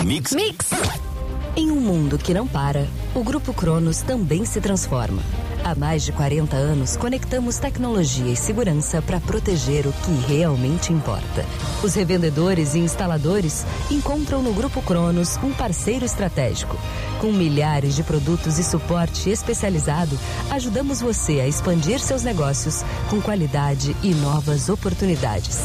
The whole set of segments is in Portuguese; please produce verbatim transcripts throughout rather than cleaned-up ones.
Mix. Mix. Em um mundo que não para, o Grupo Cronos também se transforma. Há mais de quarenta anos, conectamos tecnologia e segurança para proteger o que realmente importa. Os revendedores e instaladores encontram no Grupo Cronos um parceiro estratégico. Com milhares de produtos e suporte especializado, ajudamos você a expandir seus negócios com qualidade e novas oportunidades.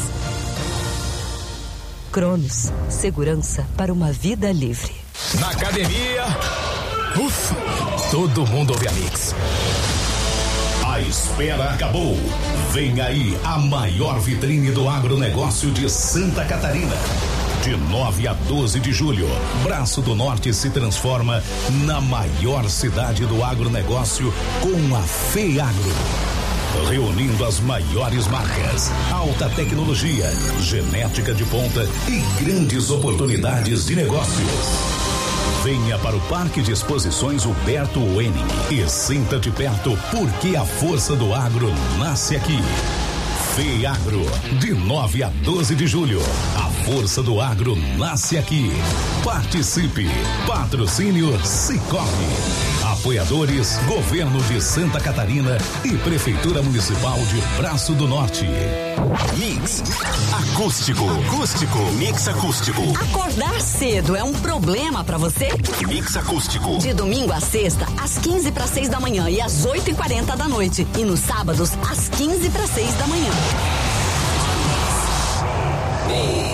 Cronos, segurança para uma vida livre. Na academia, ufa, todo mundo ouve a Mix. A espera acabou. Vem aí a maior vitrine do agronegócio de Santa Catarina. De nove a doze de julho, Braço do Norte se transforma na maior cidade do agronegócio com a FEAGRO. Reunindo as maiores marcas, alta tecnologia, genética de ponta e grandes oportunidades de negócios. Venha para o Parque de Exposições Huberto Wenning e sinta de perto porque a força do agro nasce aqui. FEAGRO, de nove a doze de julho. A força do agro nasce aqui. Participe. Patrocínio Sicoob. Apoiadores, Governo de Santa Catarina e Prefeitura Municipal de Braço do Norte. Mix acústico. Acústico. Mix acústico. Acordar cedo é um problema pra você? Mix acústico. De domingo a sexta, às quinze para seis da manhã e às oito e quarenta da noite. E nos sábados, às quinze para seis da manhã.